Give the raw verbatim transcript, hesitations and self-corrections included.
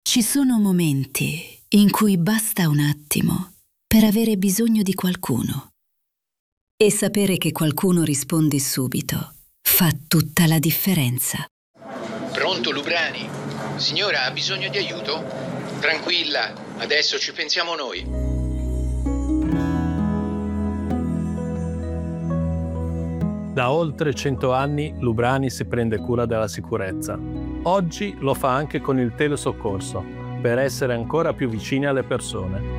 Ci sono momenti in cui basta un attimo per avere bisogno di qualcuno. E sapere che qualcuno risponde subito fa tutta la differenza. Pronto, Lubrani? Signora, ha bisogno di aiuto? Tranquilla, adesso ci pensiamo noi. Da oltre cento anni Lubrani si prende cura della sicurezza. Oggi lo fa anche con il telesoccorso, per essere ancora più vicini alle persone.